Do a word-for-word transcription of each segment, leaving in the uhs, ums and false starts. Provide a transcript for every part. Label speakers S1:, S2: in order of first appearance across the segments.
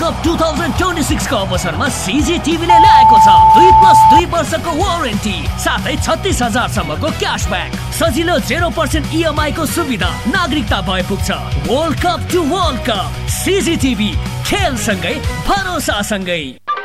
S1: Cup दुई हजार छब्बिस को अवसरमा सीजीटीभीले ल्याएको छ दुई प्लस दुई वर्षको वारेन्टी साथै छत्तीस हजार सम्मको क्यासब्याक, सजिलो जेरो पर्सेन्ट इएमआई को सुविधा, नागरिकता भए पुग्छ। World cup to world cup, सीजीटीभी, खेल सँगै भरोसा सँगै।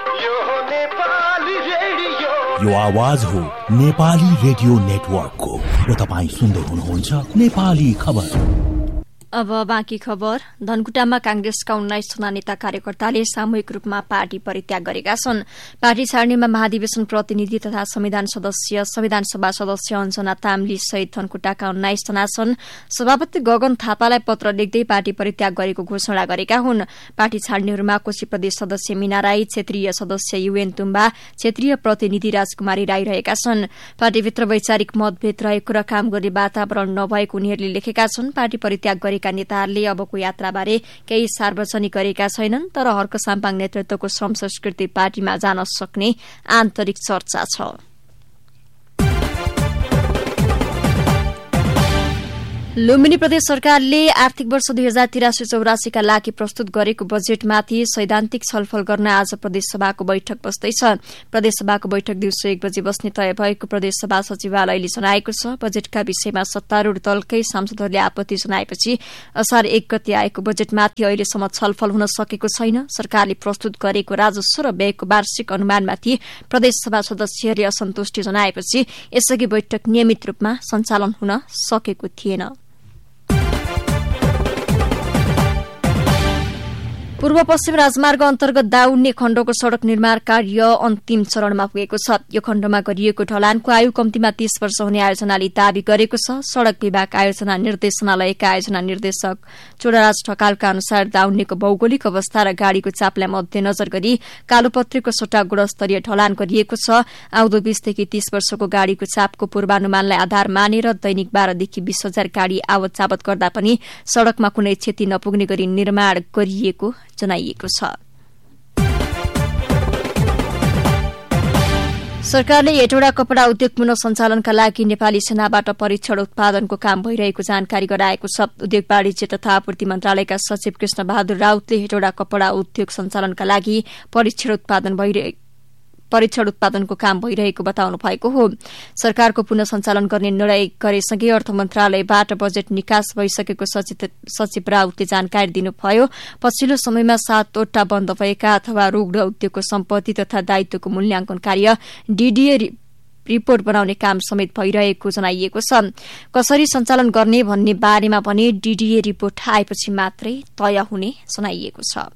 S2: यो आवाज हो नेपाली रेडियो नेटवर्कको र तपाईँ सुन्दै हुनुहुन्छ नेपाली खबर।
S3: अब बाँकी खबर। धनकुटामा कांग्रेसका उन्नाइस जना नेता कार्यकर्ताले सामूहिक रूपमा पार्टी परित्याग गरेका छन्। पार्टी छाड्नेमा महाधिवेशन प्रतिनिधि तथा संविधान सदस्य संविधान सभा सदस्य अञ्जना ताम्ली सहित धनकुटाका उन्नाइस जना छन्। सभापति गगन थापालाई पत्र लेख्दै पार्टी परित्याग गरेको घोषणा गरेका हुन्। पार्टी छाड्नेहरूमा कोशी प्रदेश सदस्य मीना राई, क्षेत्रीय सदस्य युएन तुम्बा, क्षेत्रीय प्रतिनिधि राजकुमारी राई रहेका छन्। पार्टीभित्र वैचारिक मतभेद रहेको र काम गर्ने वातावरण नभएको उनीहरूले लेखेका छन्। पार्टी परित्याग गरेका नेताहरूले अबको यात्राबारे केही सार्वजनिक गरेका छैनन्, तर हर्क साम्पाङ नेतृत्वको श्रम संस्कृति पार्टीमा जान सक्ने आन्तरिक चर्चा छ। लुम्बिनी प्रदेश सरकारले आर्थिक वर्ष दुई हजार तिरासी चौरासीका लागि प्रस्तुत गरेको बजेटमाथि सैद्धान्तिक छलफल गर्न आज प्रदेशसभाको बैठक बस्दैछ। प्रदेशसभाको बैठक दिउँसो एक बजे बस्ने तय भएको प्रदेशसभा सचिवालयले जनाएको छ। बजेटका विषयमा सत्तारूढ़ दलकै सांसदहरूले आपत्ति जनाएपछि असार एक गते आएको बजेटमाथि अहिलेसम्म छलफल हुन सकेको छैन। सरकारले प्रस्तुत गरेको राजस्व र व्ययको वार्षिक अनुमानमाथि प्रदेशसभा सदस्यहरूले असन्तुष्टि जनाएपछि यसअघि बैठक नियमित रूपमा सञ्चालन हुन सकेको थिएन। पूर्व पश्चिम राजमार्ग अन्तर्गत दाउन्ने खण्डको सड़क निर्माण कार्य अन्तिम चरणमा पुगेको छ। यो खण्डमा गरिएको ढलानको आयु कम्तीमा तीस वर्ष हुने आयोजनाले दावी गरेको छ। सड़क विभाग आयोजना निर्देशनालयका आयोजना निर्देशक चोडाराज ढकालका अनुसार दाउन्नेको भौगोलिक अवस्था र गाड़ीको चापलाई मध्यनजर गरी कालोपत्रीको सट्टा गुणस्तरीय ढलान गरिएको छ। आउँदो बीसदेखि तीस वर्षको गाड़ीको चापको पूर्वानुमानलाई आधार मानेर दैनिक बाह्रदेखि बीस हजार गाड़ी आवत जावत गर्दा पनि सड़कमा कुनै क्षति नपुग्ने गरी निर्माण गरिएको जनाइएको छ। सरकारले हेटौडा कपड़ा उद्योग पुनः सञ्चालनका लागि नेपाली सेनाबाट परीक्षण उत्पादनको काम भइरहेको जानकारी गराएको छ। उद्योग वाणिज्य तथा आपूर्ति मन्त्रालयका सचिव कृष्ण बहादुर राउतले हेटौडा कपड़ा उद्योग सञ्चालनका लागि परीक्षण उत्पादन भइरहेको परीक्षण उत्पादनको काम भइरहेको बताउनु भएको हो। सरकारको पुनः सञ्चालन गर्ने निर्णय गरेसँगै अर्थ मन्त्रालयबाट बजेट निकास भइसकेको सचिव राउतले जानकारी दिनुभयो। पछिल्लो समयमा सातवटा बन्द भएका अथवा रुग्ण उद्योगको सम्पत्ति तथा दायित्वको मूल्याङ्कन कार्य डीडीए रिपोर्ट बनाउने काम समेत भइरहेको जनाइएको छ। कसरी सञ्चालन गर्ने भन्ने बारेमा पनि डीडीए रिपोर्ट आएपछि मात्रै तय हुने जनाइएको छ।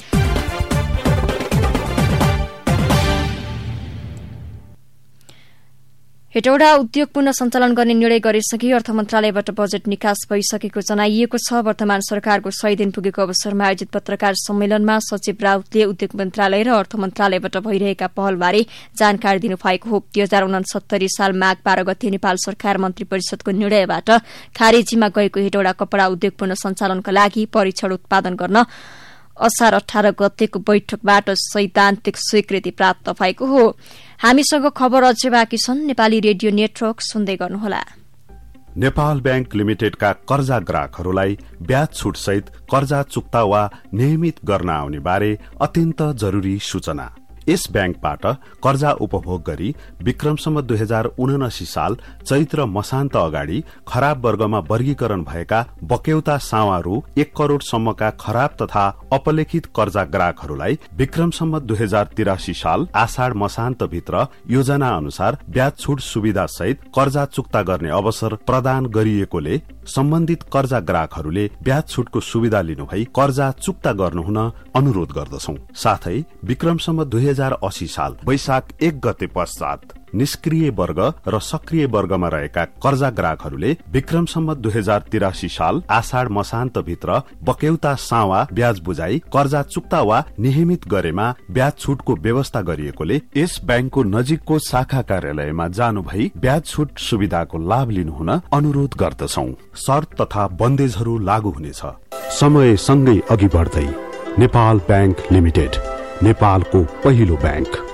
S3: हेटौडा उद्योग पुनः सञ्चालन गर्ने निर्णय गरिसके अर्थ मन्त्रालयबाट बजेट निकास भइसकेको जनाइएको छ। वर्तमान सरकारको सय दिन पुगेको अवसरमा आयोजित पत्रकार सम्मेलनमा सचिव राउतले उद्योग मन्त्रालय र अर्थ मन्त्रालयबाट भइरहेका पहलबारे जानकारी दिनुभएको हो। दुई हजार उनसत्तरी साल माघ बाह्र गते नेपाल सरकार मन्त्री परिषदको निर्णयबाट खारेजीमा गएको हेटौडा कपड़ा उद्योग पुनः सञ्चालनका लागि परीक्षण उत्पादन गर्न असार अठार गतेको बैठकबाट सैद्धान्तिक स्वीकृति प्राप्त भएको हो। हामीसँग खबर अझै बाँकी छन्। नेपाली रेडियो नेटवर्क सुन्दै गर्नुहोला।
S4: नेपाल बैंक लिमिटेडका कर्जा ग्राहकहरूलाई ब्याज छुट सहित कर्जा चुक्ता वा नियमित गर्न आउने बारे अत्यन्त जरूरी सूचना। यस बैंकबाट कर्जा उपभोग गरी विक्रमसम्म दुई हजार उनासी साल चैत्र मसान्त अगाडि खराब वर्गमा वर्गीकरण भएका बक्यौता सावा रु एक करोड़ सम्मका खराब तथा अपलेखित कर्जा ग्राहकहरूलाई विक्रमसम्म दुई हजार तिरासी साल आषाढ़ मसान्त भित्र योजना अनुसार ब्याज छुट सुविधा सहित कर्जा चुक्ता गर्ने अवसर प्रदान गरिएकोले सम्बन्धित कर्जा ग्राहकहरूले ब्याज छुटको सुविधा लिनुभई कर्जा चुक्ता गर्नुहुन अनुरोध गर्दछौं। साथै विक्रमसम्म दुई हजार अस्सी साल वैशाख एक गते पश्चात निष्क्रिय वर्ग र सक्रिय वर्गमा रहेका कर्जा ग्राहकहरूले विक्रमसम्म दुई हजार तिरासी साल आषाढ़ मसान्त भित्र बक्यौता सावा ब्याज बुझाई कर्जा चुक्ता वा नियमित गरेमा ब्याज छुटको व्यवस्था गरिएकोले यस बैंकको नजिकको शाखा कार्यालयमा जानु भई ब्याज छुट सुविधाको लाभ लिनुहुन अनुरोध गर्दछौं। शर्त तथा बन्देजहरू लागू हुनेछ। समय सँगै अघि बढ्दै नेपाल बैंक लिमिटेड, नेपालको पहिलो बैंक।